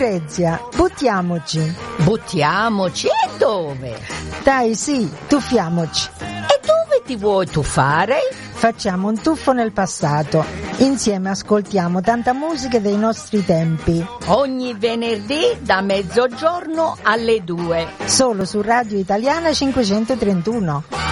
Lucrezia, buttiamoci. Buttiamoci? E dove? Dai, sì, tuffiamoci. E dove ti vuoi tuffare? Facciamo un tuffo nel passato. Insieme ascoltiamo tanta musica dei nostri tempi. Ogni venerdì da mezzogiorno alle 2. Solo su Radio Italiana 531.